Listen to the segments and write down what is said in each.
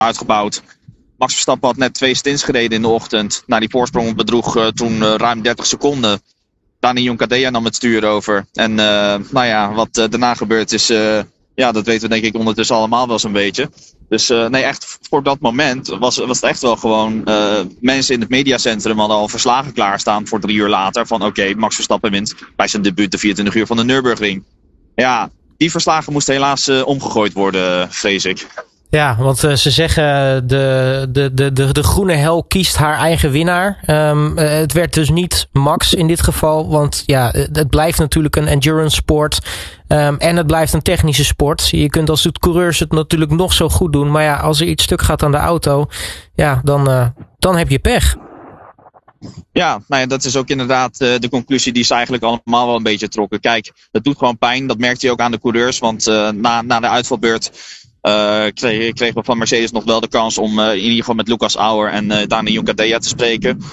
uitgebouwd. Max Verstappen had net 2 stints gereden in de ochtend. Die voorsprong bedroeg toen ruim 30 seconden. Dani Joncadella nam het stuur over. En wat daarna gebeurd is, dat weten we denk ik ondertussen allemaal wel zo'n beetje. Dus echt voor dat moment was het echt wel gewoon... mensen in het mediacentrum hadden al verslagen klaarstaan voor 3 uur later. Van oké, Max Verstappen wint bij zijn debuut de 24 uur van de Nürburgring. Ja, die verslagen moesten helaas omgegooid worden, vrees ik. Ja, want ze zeggen de groene hel kiest haar eigen winnaar. Het werd dus niet Max in dit geval. Want ja, het blijft natuurlijk een endurance sport. En het blijft een technische sport. Je kunt als coureurs het natuurlijk nog zo goed doen. Maar ja, als er iets stuk gaat aan de auto, ja, dan heb je pech. Ja, dat is ook inderdaad de conclusie die ze eigenlijk allemaal wel een beetje trokken. Kijk, dat doet gewoon pijn. Dat merkte je ook aan de coureurs. Want na de uitvalbeurt kregen we van Mercedes nog wel de kans om in ieder geval met Lucas Auer en Dani Joncadella te spreken.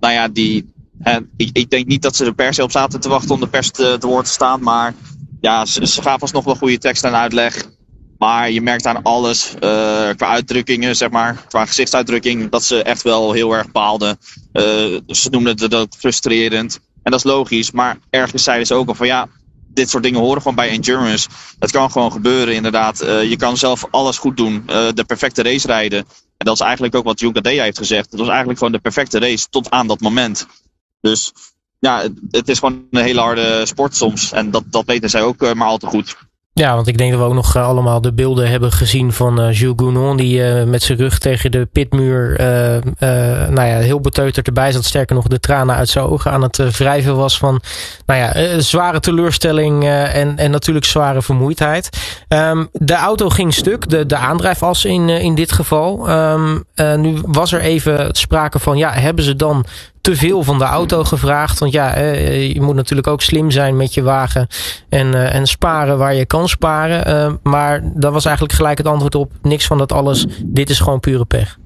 Ik denk niet dat ze er per se op zaten te wachten om de pers te woord te staan. Maar ja, ze gaven alsnog wel goede tekst en uitleg. Maar je merkt aan alles, qua uitdrukkingen, zeg maar, qua gezichtsuitdrukking, dat ze echt wel heel erg baalden. Ze noemden het ook frustrerend. En dat is logisch, maar ergens zeiden ze ook al van ja, dit soort dingen horen gewoon bij endurance. Het kan gewoon gebeuren, inderdaad. Je kan zelf alles goed doen, de perfecte race rijden. En dat is eigenlijk ook wat Joncadella heeft gezegd. Het was eigenlijk gewoon de perfecte race tot aan dat moment. Dus ja, het is gewoon een hele harde sport soms. En dat weten zij ook maar al te goed. Ja, want ik denk dat we ook nog allemaal de beelden hebben gezien van Jules Gounon, die met zijn rug tegen de pitmuur heel beteuterd erbij zat. Sterker nog, de tranen uit zijn ogen aan het wrijven was van zware teleurstelling en natuurlijk zware vermoeidheid. De auto ging stuk, de aandrijfas in dit geval. Nu was er even sprake van, hebben ze dan te veel van de auto gevraagd? Want je moet natuurlijk ook slim zijn met je wagen en sparen waar je kan sparen. Maar daar was eigenlijk gelijk het antwoord op. Niks van dat alles. Dit is gewoon pure pech.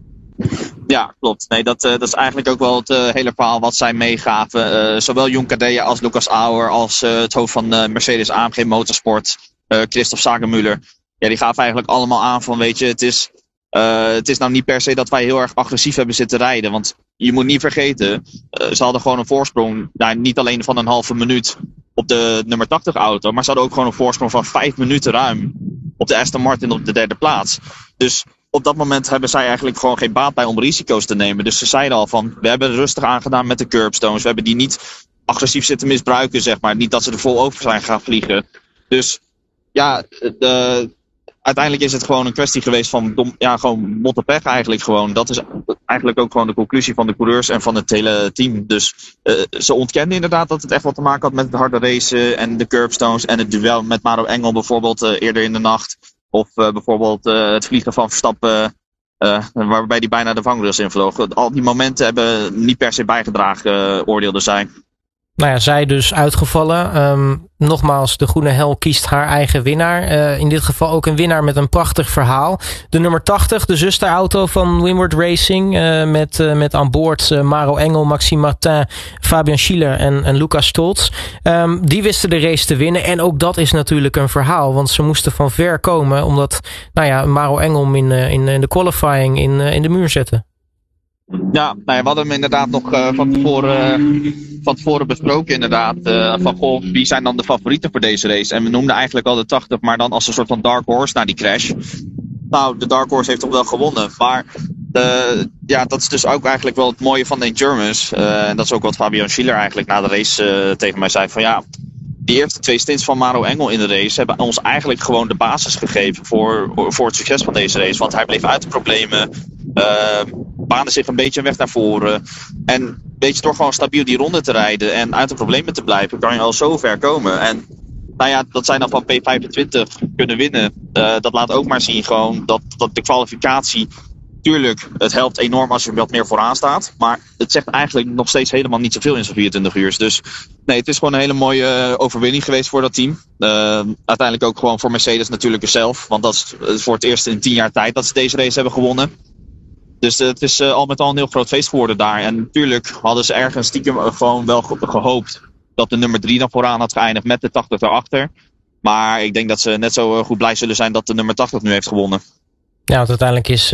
Ja, klopt. Nee, dat is eigenlijk ook wel het hele verhaal wat zij meegaven. Zowel Joncadella als Lucas Auer als het hoofd van Mercedes AMG Motorsport, Christoph Sagemüller. Ja, die gaven eigenlijk allemaal aan van, weet je, het is nou niet per se dat wij heel erg agressief hebben zitten rijden. Want je moet niet vergeten, ze hadden gewoon een voorsprong. Niet alleen van een halve minuut op de nummer 80 auto. Maar ze hadden ook gewoon een voorsprong van 5 minuten ruim op de Aston Martin op de 3e plaats. Dus op dat moment hebben zij eigenlijk gewoon geen baat bij om risico's te nemen. Dus ze zeiden al van, we hebben rustig aangedaan met de curbstones. We hebben die niet agressief zitten misbruiken, zeg maar. Niet dat ze er vol over zijn gaan vliegen. Dus ja, uiteindelijk is het gewoon een kwestie geweest van gewoon motte pech eigenlijk gewoon. Dat is eigenlijk ook gewoon de conclusie van de coureurs en van het hele team. Dus ze ontkenden inderdaad dat het echt wat te maken had met het harde racen en de curbstones en het duel met Maro Engel bijvoorbeeld eerder in de nacht. Of bijvoorbeeld het vliegen van Verstappen waarbij hij bijna de vangrails invloog. Al die momenten hebben niet per se bijgedragen, oordeelden zij. Nou ja, zij dus uitgevallen. Nogmaals, de groene hel kiest haar eigen winnaar. In dit geval ook een winnaar met een prachtig verhaal. De nummer 80, de zusterauto van Winward Racing. Met aan boord Maro Engel, Maxime Martin, Fabian Schiller en Lucas Stolz. Die wisten de race te winnen. En ook dat is natuurlijk een verhaal. Want ze moesten van ver komen. Omdat Maro Engel in de qualifying in de muur zette. Ja, we hadden hem inderdaad nog van tevoren besproken inderdaad. Van wie zijn dan de favorieten voor deze race? En we noemden eigenlijk al de 80, maar dan als een soort van dark horse na die crash. Nou, de dark horse heeft toch wel gewonnen. Maar dat is dus ook eigenlijk wel het mooie van de endurance. En dat is ook wat Fabian Schiller eigenlijk na de race tegen mij zei. Van die eerste 2 stints van Maro Engel in de race hebben ons eigenlijk gewoon de basis gegeven voor het succes van deze race. Want hij bleef uit de problemen, baande zich een beetje een weg naar voren. En weet je, door gewoon stabiel die ronde te rijden en uit de problemen te blijven, kan je al zo ver komen. En dat zij dan van P25 kunnen winnen, dat laat ook maar zien gewoon dat de kwalificatie, tuurlijk, het helpt enorm als je wat meer vooraan staat. Maar het zegt eigenlijk nog steeds helemaal niet zoveel in zo'n 24 uur. Dus nee, het is gewoon een hele mooie overwinning geweest voor dat team. Uiteindelijk ook gewoon voor Mercedes natuurlijk zelf. Want dat is voor het eerst in 10 jaar tijd dat ze deze race hebben gewonnen. Dus het is al met al een heel groot feest geworden daar. En natuurlijk hadden ze ergens stiekem gewoon wel gehoopt dat de nummer 3 dan vooraan had geëindigd met de 80 daarachter. Maar ik denk dat ze net zo goed blij zullen zijn dat de nummer 80 nu heeft gewonnen. Ja, want uiteindelijk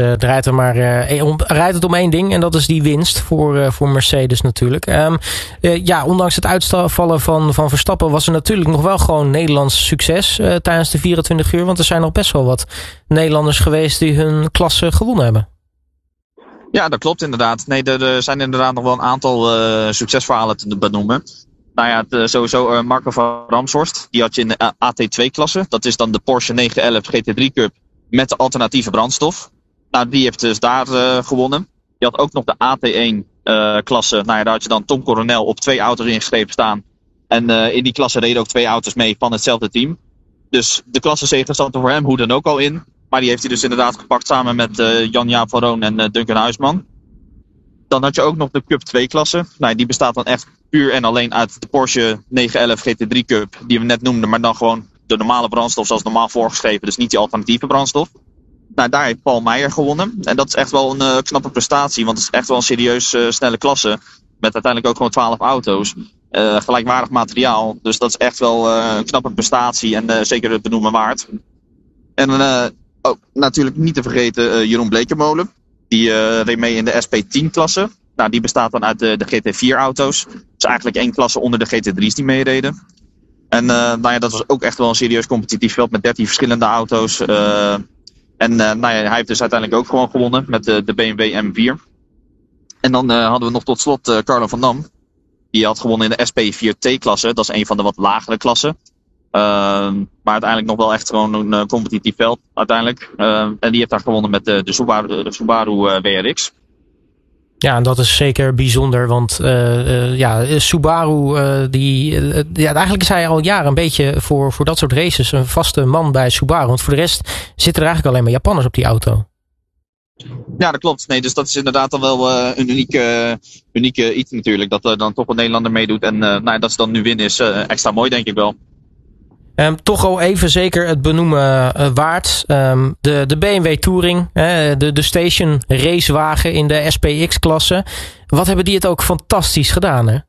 rijdt het om één ding en dat is die winst voor Mercedes natuurlijk. Ondanks het uitvallen van Verstappen was er natuurlijk nog wel gewoon Nederlands succes tijdens de 24 uur. Want er zijn nog best wel wat Nederlanders geweest die hun klasse gewonnen hebben. Ja, dat klopt inderdaad. Nee, er zijn inderdaad nog wel een aantal succesverhalen te benoemen. Nou ja, sowieso Marco van Ramshorst. Die had je in de AT2-klasse. Dat is dan de Porsche 911 GT3 Cup met de alternatieve brandstof. Nou, die heeft dus daar gewonnen. Je had ook nog de AT1-klasse. Nou ja, daar had je dan Tom Coronel op 2 auto's ingeschreven staan. En in die klasse reden ook 2 auto's mee van hetzelfde team. Dus de klassezege zat er voor hem hoe dan ook al in. Maar die heeft hij dus inderdaad gepakt samen met Jan-Jaap van Roon en Duncan Huisman. Dan had je ook nog de Cup 2-klasse. Nou, die bestaat dan echt puur en alleen uit de Porsche 911 GT3 Cup. Die we net noemden, maar dan gewoon de normale brandstof zoals normaal voorgeschreven. Dus niet die alternatieve brandstof. Nou, daar heeft Paul Meijer gewonnen. En dat is echt wel een knappe prestatie. Want het is echt wel een serieus snelle klasse. Met uiteindelijk ook gewoon 12 auto's. Gelijkwaardig materiaal. Dus dat is echt wel een knappe prestatie. En zeker het benoemen waard. En ook natuurlijk niet te vergeten Jeroen Blekemolen. Die reed mee in de SP10-klasse. Nou, die bestaat dan uit de GT4-auto's. Dat is eigenlijk 1 klasse onder de GT3's die meereden. En dat was ook echt wel een serieus competitief veld met 13 verschillende auto's. Hij heeft dus uiteindelijk ook gewoon gewonnen met de BMW M4. En dan hadden we nog tot slot Carlo van Dam. Die had gewonnen in de SP4T-klasse. Dat is een van de wat lagere klassen. Maar uiteindelijk nog wel echt gewoon een competitief veld uiteindelijk. En die heeft daar gewonnen met de Subaru WRX. Ja, en dat is zeker bijzonder, want Subaru, eigenlijk is hij al jaren een beetje voor dat soort races een vaste man bij Subaru. Want voor de rest zitten er eigenlijk alleen maar Japanners op die auto. Ja, dat klopt. Nee, dus dat is inderdaad dan wel een unieke iets natuurlijk. Dat er dan toch een Nederlander meedoet. En dat ze dan nu winnen is extra mooi, denk ik wel. Toch al even zeker het benoemen waard. De BMW Touring, de station racewagen in de SPX-klasse. Wat hebben die het ook fantastisch gedaan, hè?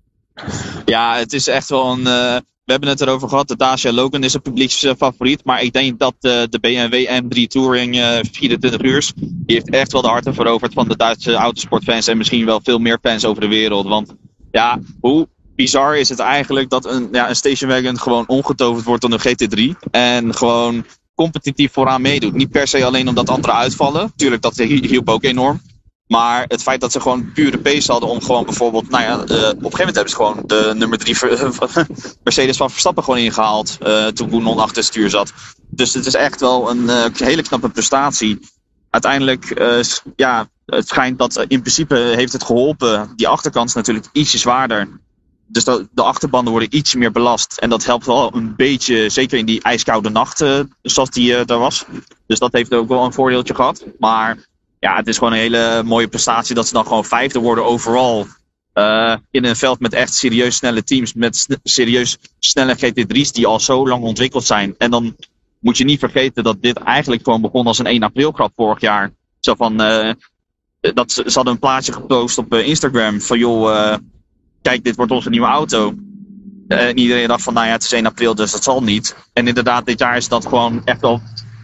Ja, het is echt wel een... we hebben het erover gehad, de Dacia Logan is een publieksfavoriet. Maar ik denk dat de BMW M3 Touring 24 uur... die heeft echt wel de harten veroverd van de Duitse autosportfans. En misschien wel veel meer fans over de wereld. Want ja, hoe bizar is het eigenlijk dat een stationwagon gewoon omgetoverd wordt tot een GT3. En gewoon competitief vooraan meedoet. Niet per se alleen omdat anderen uitvallen. Tuurlijk, dat hielp ook enorm. Maar het feit dat ze gewoon pure pace hadden om gewoon bijvoorbeeld... op een gegeven moment hebben ze gewoon de nummer 3 Mercedes van Verstappen gewoon ingehaald. Toen Gounon achter het stuur zat. Dus het is echt wel een hele knappe prestatie. Uiteindelijk, het schijnt dat in principe heeft het geholpen. Die achterkant is natuurlijk ietsje zwaarder. Dus de achterbanden worden iets meer belast. En dat helpt wel een beetje, zeker in die ijskoude nacht zoals die daar was. Dus dat heeft ook wel een voordeeltje gehad. Maar ja, het is gewoon een hele mooie prestatie dat ze dan gewoon 5e worden overal. In een veld met echt serieus snelle teams. Met serieus snelle GT3's die al zo lang ontwikkeld zijn. En dan moet je niet vergeten dat dit eigenlijk gewoon begon als een 1 april grap vorig jaar. Zo van, ze hadden een plaatje gepost op Instagram van joh... kijk, dit wordt onze nieuwe auto. En iedereen dacht van, het is 1 april, dus dat zal niet. En inderdaad, dit jaar is dat gewoon echt wel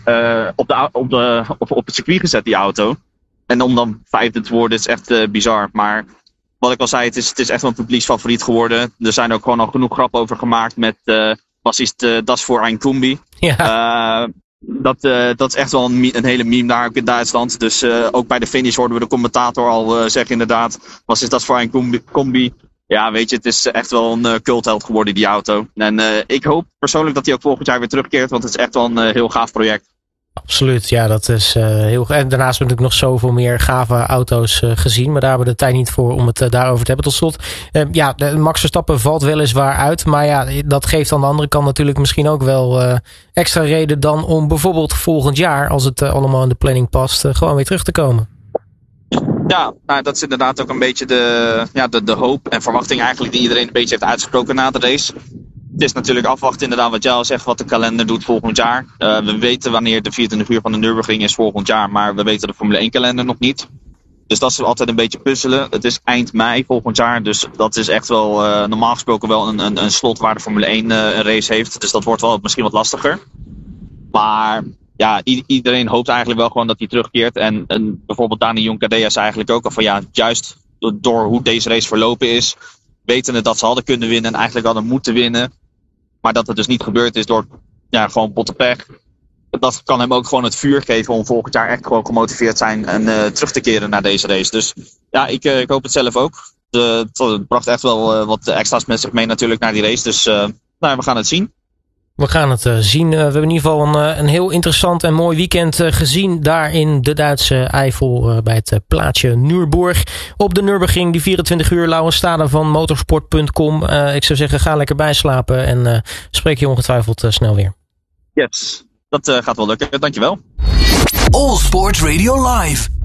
op het circuit gezet, die auto. En om dan 5e te worden, is echt bizar. Maar wat ik al zei, het is echt wel een publieksfavoriet geworden. Er zijn ook gewoon al genoeg grappen over gemaakt met bassist Das voor ein Kombi. Ja. Dat is echt wel een hele meme daar ook in Duitsland. Dus ook bij de finish hoorden we de commentator al zeggen inderdaad, was is dat voor een combi? Ja, weet je, het is echt wel een cultheld geworden, die auto. En ik hoop persoonlijk dat hij ook volgend jaar weer terugkeert, want het is echt wel een heel gaaf project. Absoluut, ja, dat is heel... En daarnaast heb ik nog zoveel meer gave auto's gezien, maar daar hebben we de tijd niet voor om het daarover te hebben. Tot slot, Max Verstappen valt weliswaar uit, maar ja, dat geeft aan de andere kant natuurlijk misschien ook wel extra reden dan om bijvoorbeeld volgend jaar, als het allemaal in de planning past, gewoon weer terug te komen. Ja, dat is inderdaad ook een beetje de hoop en verwachting eigenlijk die iedereen een beetje heeft uitgesproken na de race. Het is natuurlijk afwachten inderdaad wat jij al zegt, wat de kalender doet volgend jaar. We weten wanneer de 24 uur van de Nürburgring is volgend jaar, maar we weten de Formule 1 kalender nog niet. Dus dat is altijd een beetje puzzelen. Het is eind mei volgend jaar, dus dat is echt wel normaal gesproken wel een slot waar de Formule 1 een race heeft. Dus dat wordt wel misschien wat lastiger. Maar ja, iedereen hoopt eigenlijk wel gewoon dat hij terugkeert. En bijvoorbeeld Dani Jonkadea zei eigenlijk ook al van ja, juist door hoe deze race verlopen is, wetende dat ze hadden kunnen winnen en eigenlijk hadden moeten winnen. Maar dat het dus niet gebeurd is door gewoon botte pech. Dat kan hem ook gewoon het vuur geven om volgend jaar echt gewoon gemotiveerd zijn en terug te keren naar deze race. Dus ja, ik hoop het zelf ook. Het bracht echt wel wat extra's met zich mee natuurlijk naar die race. Dus we gaan het zien. We gaan het zien. We hebben in ieder geval een heel interessant en mooi weekend gezien daar in de Duitse Eifel bij het plaatsje Nürburg. Op de Nürburgring, die 24 uur Laurens Stade van motorsport.com. Ik zou zeggen, ga lekker bijslapen en spreek je ongetwijfeld snel weer. Yes, dat gaat wel lukken. Dankjewel. All Sports Radio Live.